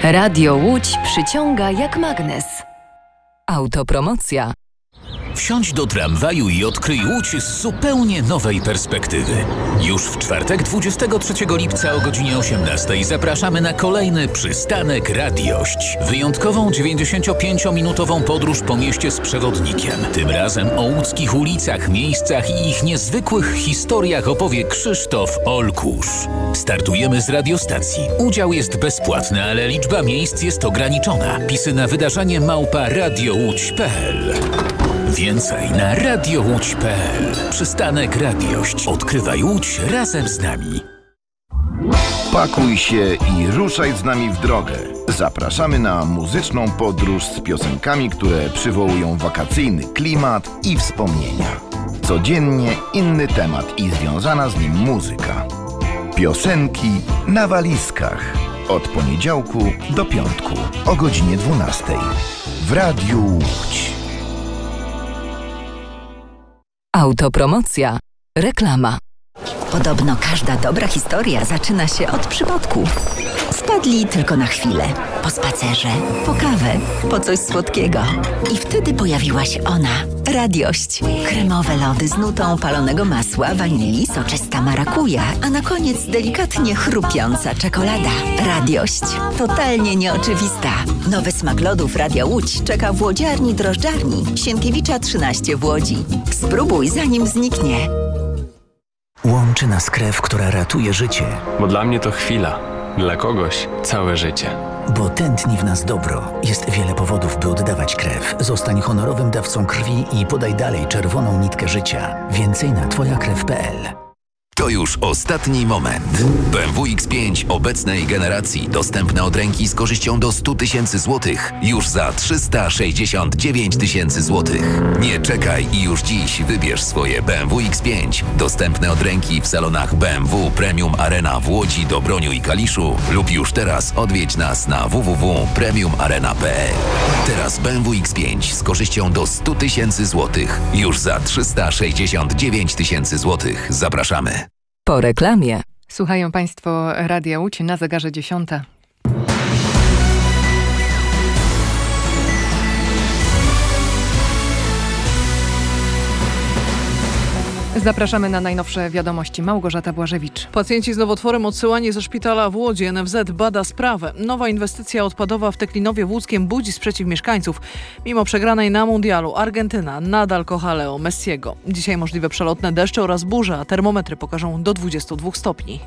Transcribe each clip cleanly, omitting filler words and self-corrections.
Radio Łódź przyciąga jak magnes. Autopromocja. Wsiądź do tramwaju i odkryj Łódź z zupełnie nowej perspektywy. Już w czwartek 23 lipca o godzinie 18 zapraszamy na kolejny przystanek Radiość. Wyjątkową 95-minutową podróż po mieście z przewodnikiem. Tym razem o łódzkich ulicach, miejscach i ich niezwykłych historiach opowie Krzysztof Olkusz. Startujemy z radiostacji. Udział jest bezpłatny, ale liczba miejsc jest ograniczona. Pisy na wydarzenie @radiołódź.pl. Więcej na radiołódź.pl. Przystanek Radiość. Odkrywaj Łódź razem z nami. Pakuj się i ruszaj z nami w drogę. Zapraszamy na muzyczną podróż z piosenkami, które przywołują wakacyjny klimat i wspomnienia. Codziennie inny temat i związana z nim muzyka. Piosenki na walizkach. Od poniedziałku do piątku o godzinie 12 w Radiu Łódź. Autopromocja. Reklama. Podobno każda dobra historia zaczyna się od przypadku. Wpadli tylko na chwilę. Po spacerze, po kawę, po coś słodkiego. I wtedy pojawiła się ona. Radiość. Kremowe lody z nutą palonego masła, wanilii, soczysta marakuja, a na koniec delikatnie chrupiąca czekolada. Radiość. Totalnie nieoczywista. Nowy smak lodów Radia Łódź czeka w łodziarni drożdżarni Sienkiewicza 13 w Łodzi. Spróbuj zanim zniknie. Łączy nas krew, która ratuje życie. Bo dla mnie to chwila, dla kogoś całe życie. Bo tętni w nas dobro. Jest wiele powodów, by oddawać krew. Zostań honorowym dawcą krwi i podaj dalej czerwoną nitkę życia. Więcej na twojakrew.pl. To już ostatni moment. BMW X5 obecnej generacji dostępne od ręki z korzyścią do 100 tysięcy złotych już za 369 tysięcy złotych. Nie czekaj i już dziś wybierz swoje BMW X5 dostępne od ręki w salonach BMW Premium Arena w Łodzi, Dobroniu i Kaliszu lub już teraz odwiedź nas na www.premiumarena.pl. Teraz BMW X5 z korzyścią do 100 tysięcy złotych już za 369 tysięcy złotych. Zapraszamy. Po reklamie. Słuchają Państwo Radia Łódź, na zegarze 10. Zapraszamy na najnowsze wiadomości. Małgorzata Błażewicz. Pacjenci z nowotworem odsyłani ze szpitala w Łodzi. NFZ bada sprawę. Nowa inwestycja odpadowa w Teklinowie Łódzkiem budzi sprzeciw mieszkańców. Mimo przegranej na mundialu Argentyna nadal kocha Leo Messiego. Dzisiaj możliwe przelotne deszcze oraz burze, a termometry pokażą do 22 stopni.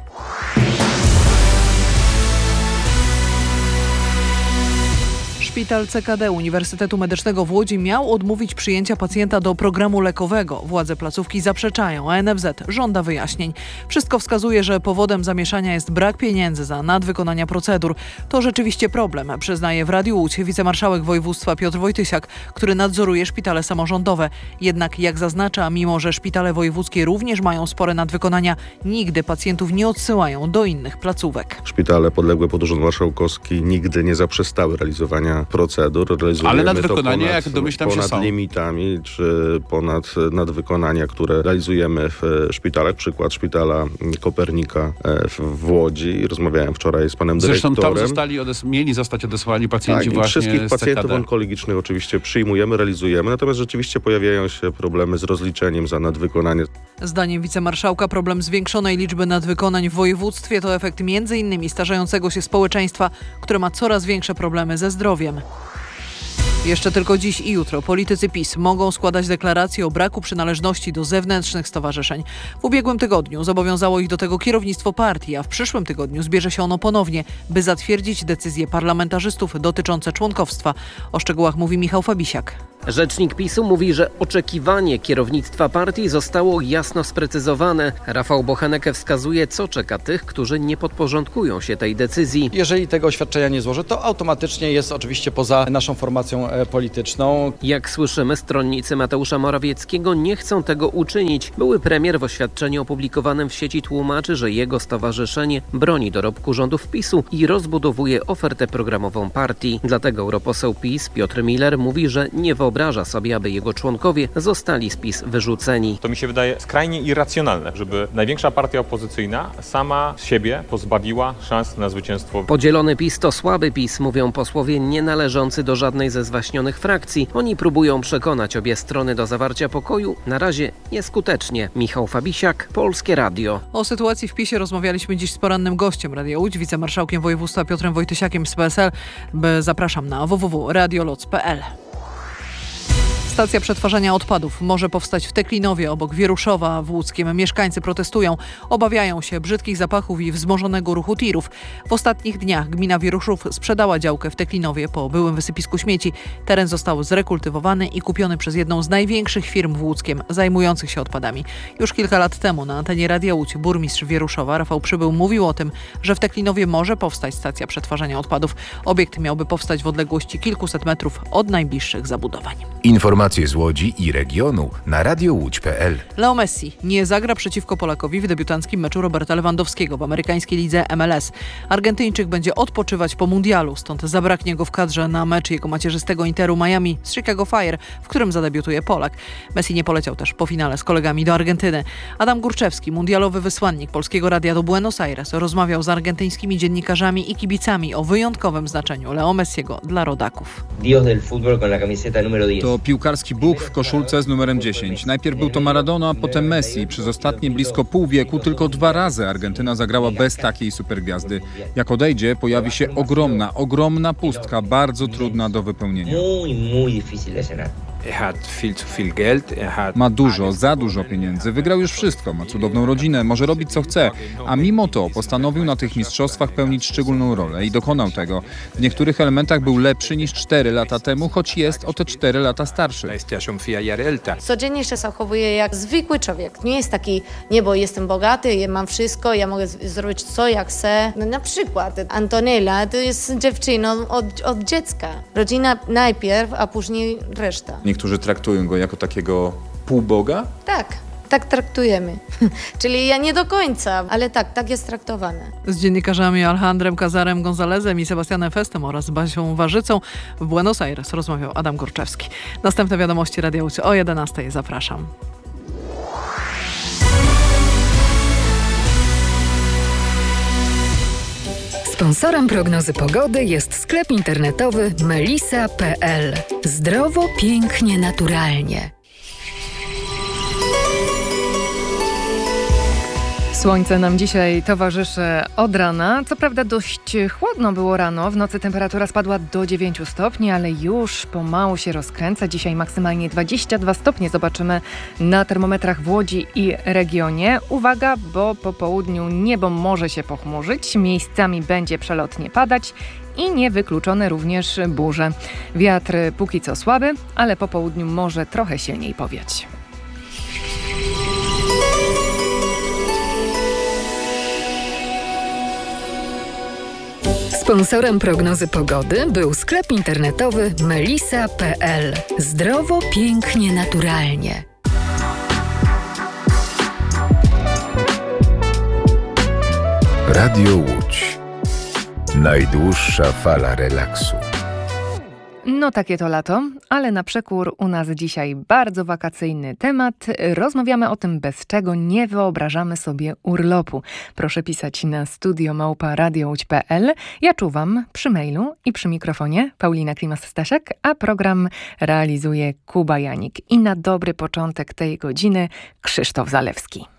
Szpital CKD Uniwersytetu Medycznego w Łodzi miał odmówić przyjęcia pacjenta do programu lekowego. Władze placówki zaprzeczają, a NFZ żąda wyjaśnień. Wszystko wskazuje, że powodem zamieszania jest brak pieniędzy za nadwykonania procedur. To rzeczywiście problem, przyznaje w Radiu Łódź wicemarszałek województwa Piotr Wojtysiak, który nadzoruje szpitale samorządowe. Jednak jak zaznacza, mimo że szpitale wojewódzkie również mają spore nadwykonania, nigdy pacjentów nie odsyłają do innych placówek. Szpitale podległe pod Urząd Marszałkowski nigdy nie zaprzestały realizowania procedur. Ale nadwykonania, jak domyślam się, są. Ponad limitami, czy ponad nadwykonania, które realizujemy w szpitalach. Przykład szpitala Kopernika w Łodzi. Rozmawiałem wczoraj z panem dyrektorem. Zresztą tam mieli zostać odesłani pacjenci tak, właśnie wszystkich z pacjentów CKD. onkologicznych oczywiście przyjmujemy, realizujemy. Natomiast rzeczywiście pojawiają się problemy z rozliczeniem za nadwykonanie. Zdaniem wicemarszałka problem zwiększonej liczby nadwykonań w województwie to efekt m.in. starzejącego się społeczeństwa, które ma coraz większe problemy ze zdrowiem. Jeszcze tylko dziś i jutro politycy PiS mogą składać deklaracje o braku przynależności do zewnętrznych stowarzyszeń. W ubiegłym tygodniu zobowiązało ich do tego kierownictwo partii, a w przyszłym tygodniu zbierze się ono ponownie, by zatwierdzić decyzje parlamentarzystów dotyczące członkowstwa. O szczegółach mówi Michał Fabisiak. Rzecznik PiS-u mówi, że oczekiwanie kierownictwa partii zostało jasno sprecyzowane. Rafał Bochenek wskazuje, co czeka tych, którzy nie podporządkują się tej decyzji. Jeżeli tego oświadczenia nie złoży, to automatycznie jest oczywiście poza naszą formacją polityczną. Jak słyszymy, stronnicy Mateusza Morawieckiego nie chcą tego uczynić. Były premier w oświadczeniu opublikowanym w sieci tłumaczy, że jego stowarzyszenie broni dorobku rządów PiS-u i rozbudowuje ofertę programową partii. Dlatego europoseł PiS Piotr Miller mówi, że nie wolno wyobraża sobie, aby jego członkowie zostali z PiS wyrzuceni. To mi się wydaje skrajnie irracjonalne, żeby największa partia opozycyjna sama siebie pozbawiła szans na zwycięstwo. Podzielony PiS to słaby PiS, mówią posłowie nie należący do żadnej ze zwaśnionych frakcji. Oni próbują przekonać obie strony do zawarcia pokoju. Na razie nieskutecznie. Michał Fabisiak, Polskie Radio. O sytuacji w PiS-ie rozmawialiśmy dziś z porannym gościem Radia Łódź, wicemarszałkiem województwa Piotrem Wojtysiakiem z PSL. Zapraszam na www.radioloc.pl. Stacja przetwarzania odpadów może powstać w Teklinowie obok Wieruszowa w Łódzkiem. Mieszkańcy protestują, obawiają się brzydkich zapachów i wzmożonego ruchu tirów. W ostatnich dniach gmina Wieruszów sprzedała działkę w Teklinowie po byłym wysypisku śmieci. Teren został zrekultywowany i kupiony przez jedną z największych firm w Łódzkiem zajmujących się odpadami. Już kilka lat temu na antenie Radia Łódź burmistrz Wieruszowa Rafał Przybył mówił o tym, że w Teklinowie może powstać stacja przetwarzania odpadów. Obiekt miałby powstać w odległości kilkuset metrów od najbliższych zabudowań. Informacje z Łodzi i regionu na radiołódź.pl. Leo Messi nie zagra przeciwko Polakowi w debiutanckim meczu Roberta Lewandowskiego w amerykańskiej lidze MLS. Argentyńczyk będzie odpoczywać po mundialu, stąd zabraknie go w kadrze na mecz jego macierzystego Interu Miami z Chicago Fire, w którym zadebiutuje Polak. Messi nie poleciał też po finale z kolegami do Argentyny. Adam Górczewski, mundialowy wysłannik Polskiego Radia do Buenos Aires, rozmawiał z argentyńskimi dziennikarzami i kibicami o wyjątkowym znaczeniu Leo Messiego dla rodaków. To piłkarski Bóg w koszulce z numerem 10. Najpierw był to Maradona, a potem Messi. Przez ostatnie blisko pół wieku tylko 2 razy Argentyna zagrała bez takiej supergwiazdy. Jak odejdzie, pojawi się ogromna pustka, bardzo trudna do wypełnienia. Ma za dużo pieniędzy, wygrał już wszystko, ma cudowną rodzinę, może robić co chce, a mimo to postanowił na tych mistrzostwach pełnić szczególną rolę i dokonał tego. W niektórych elementach był lepszy niż 4 lata temu, choć jest o te 4 lata starszy. Codziennie się zachowuje jak zwykły człowiek. Nie jest taki, bo jestem bogaty, ja mam wszystko, ja mogę zrobić co jak chcę. No, na przykład Antonella to jest dziewczyną od dziecka. Rodzina najpierw, a później reszta. Niektórzy traktują go jako takiego półboga? Tak traktujemy. Czyli ja nie do końca, ale tak jest traktowane. Z dziennikarzami Alejandrem Cazarem Gonzalezem i Sebastianem Festem oraz Basią Warzycą w Buenos Aires rozmawiał Adam Górczewski. Następne wiadomości Radia Łódź o 11:00. Zapraszam. Sponsorem prognozy pogody jest sklep internetowy melisa.pl. Zdrowo, pięknie, naturalnie. Słońce nam dzisiaj towarzyszy od rana. Co prawda dość chłodno było rano. W nocy temperatura spadła do 9 stopni, ale już pomału się rozkręca. Dzisiaj maksymalnie 22 stopnie zobaczymy na termometrach w Łodzi i regionie. Uwaga, bo po południu niebo może się pochmurzyć. Miejscami będzie przelotnie padać i niewykluczone również burze. Wiatr póki co słaby, ale po południu może trochę silniej powiać. Sponsorem prognozy pogody był sklep internetowy melisa.pl. Zdrowo, pięknie, naturalnie. Radio Łódź. Najdłuższa fala relaksu. No takie to lato, ale na przekór u nas dzisiaj bardzo wakacyjny temat. Rozmawiamy o tym, bez czego nie wyobrażamy sobie urlopu. Proszę pisać na studio@radiołódź.pl. Ja czuwam przy mailu i przy mikrofonie Paulina Klimas-Staszek, a program realizuje Kuba Janik. I na dobry początek tej godziny Krzysztof Zalewski.